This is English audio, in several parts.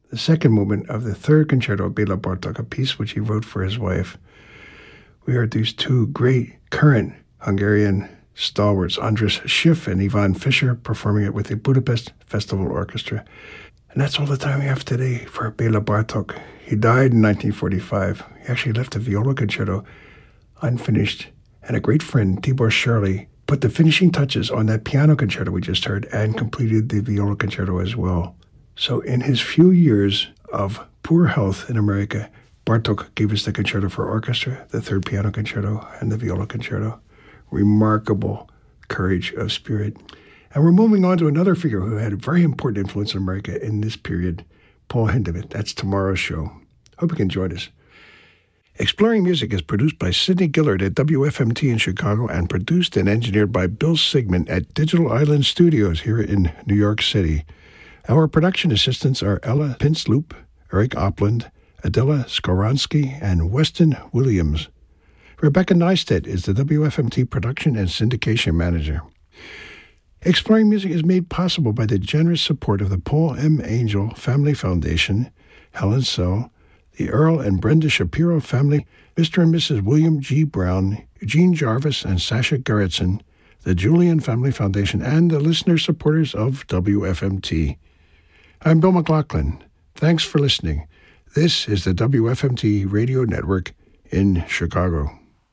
the second movement of the third concerto of Bela Bartok, a piece which he wrote for his wife. We heard these two great current Hungarian stalwarts, Andras Schiff and Ivan Fischer, performing it with the Budapest Festival Orchestra. And that's all the time we have today for Bela Bartok. He died in 1945. He actually left a viola concerto unfinished, and a great friend, Tibor Shirley, put the finishing touches on that piano concerto we just heard and completed the viola concerto as well. So in his few years of poor health in America, Bartok gave us the concerto for orchestra, the third piano concerto, and the viola concerto. Remarkable courage of spirit. And we're moving on to another figure who had a very important influence in America in this period, Paul Hindemith. That's tomorrow's show. Hope you can join us. Exploring Music is produced by Sidney Gillard at WFMT in Chicago and produced and engineered by Bill Sigmund at Digital Island Studios here in New York City. Our production assistants are Ella Pinsloop, Eric Opland, Adela Skoronsky, and Weston Williams. Rebecca Neistat is the WFMT production and syndication manager. Exploring Music is made possible by the generous support of the Paul M. Angel Family Foundation, Helen So, the Earl and Brenda Shapiro family, Mr. and Mrs. William G. Brown, Eugene Jarvis, and Sasha Gerritsen, the Julian Family Foundation, and the listener supporters of WFMT. I'm Bill McLaughlin. Thanks for listening. This is the WFMT Radio Network in Chicago.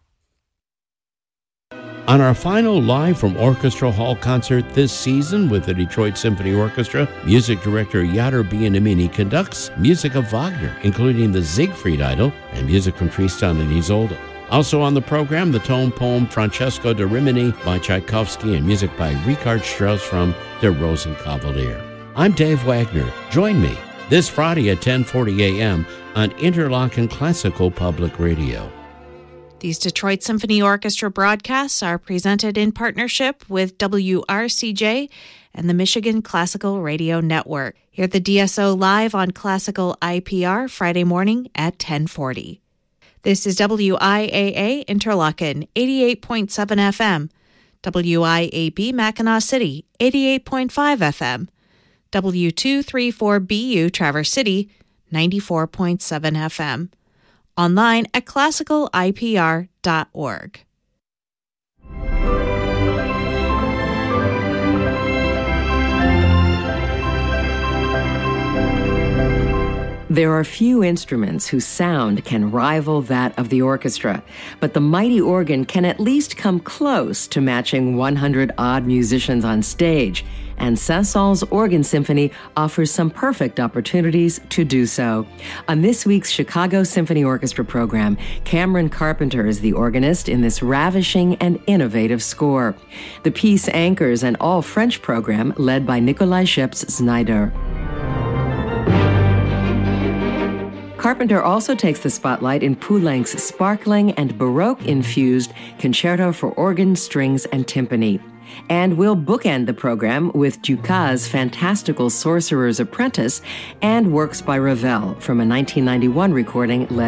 On our final Live from Orchestra Hall concert this season with the Detroit Symphony Orchestra, music director Yadar Bianamini conducts music of Wagner, including the Siegfried Idyll and music from Tristan and Isolde. Also on the program, the tone poem Francesco da Rimini by Tchaikovsky and music by Richard Strauss from Der Rosenkavalier. I'm Dave Wagner. Join me this Friday at 10:40 a.m. on Interlochen Classical Public Radio. These Detroit Symphony Orchestra broadcasts are presented in partnership with WRCJ and the Michigan Classical Radio Network. Hear the DSO live on Classical IPR Friday morning at 10:40. This is WIAA Interlochen 88.7 FM, WIAB Mackinac City 88.5 FM, W234BU Traverse City 94.7 FM. Online at classicalipr.org. There are few instruments whose sound can rival that of the orchestra, but the mighty organ can at least come close to matching 100-odd musicians on stage, and Saint-Saëns Organ Symphony offers some perfect opportunities to do so. On this week's Chicago Symphony Orchestra program, Cameron Carpenter is the organist in this ravishing and innovative score. The piece anchors an all-French program led by Nikolai Scheps-Znaider. Carpenter also takes the spotlight in Poulenc's sparkling and Baroque-infused Concerto for Organ, Strings, and Timpani. And we'll bookend the program with Dukas' fantastical Sorcerer's Apprentice and works by Ravel from a 1991 recording led